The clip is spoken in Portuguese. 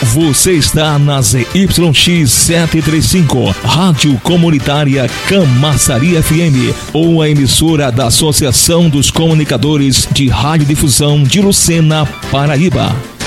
Você está na ZYX 735, Rádio Comunitária Camaçari FM, ou a emissora da Associação dos Comunicadores de Radiodifusão de Lucena, Paraíba.